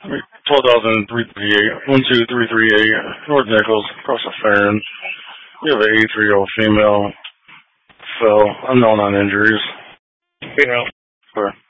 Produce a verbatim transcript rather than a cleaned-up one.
twelve thousand three thirty-eight, one two three three eight, North Nichols, across the Farron. We have an eighty-three-year-old female, so unknown on injuries. Yeah. Sure.